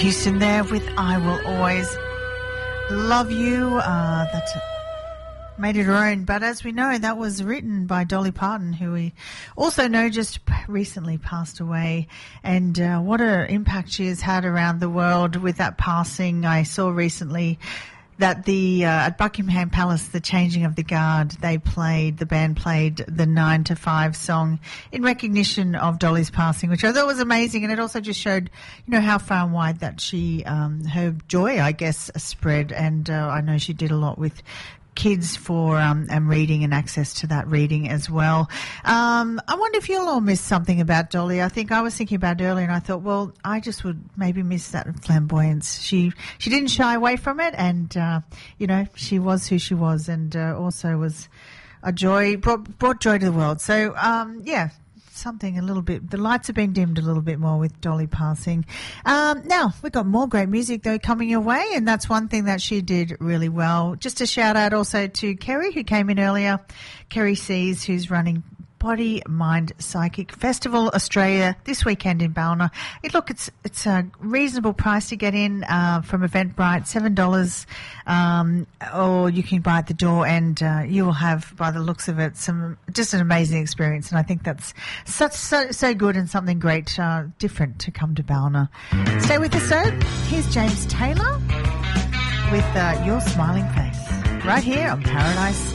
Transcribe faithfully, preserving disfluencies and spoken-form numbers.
Houston there with I Will Always Love You. Uh, that's made it her own. But as we know, that was written by Dolly Parton, who we also know just recently passed away. And uh, what an impact she has had around the world with that passing. I saw recently that the uh, at Buckingham Palace, the Changing of the Guard, they played, the band played the nine to five song in recognition of Dolly's passing, which I thought was amazing. And it also just showed, you know, how far and wide that she, um, her joy, I guess, spread. And uh, I know she did a lot with kids for um, and reading and access to that reading as well. Um, I wonder if you'll all miss something about Dolly. I think I was thinking about it earlier and I thought, well, I just would maybe miss that flamboyance. She she didn't shy away from it, and, uh, you know, she was who she was, and uh, also was a joy, brought, brought joy to the world. So, um, yeah, something a little bit, the lights have been dimmed a little bit more with Dolly passing. Um, now, we've got more great music, though, coming your way, and that's one thing that she did really well. Just a shout out also to Kerry, who came in earlier, Kerry Sees, who's running Body, Mind, Psychic Festival Australia this weekend in Ballina. It, look, it's it's a reasonable price to get in uh, from Eventbrite, seven dollars, um, or you can buy at the door, and uh, you will have, by the looks of it, some just an amazing experience. And I think that's such so so good and something great, uh, different to come to Ballina. Stay with us, though. Here's James Taylor with uh, Your Smiling Face, right here on Paradise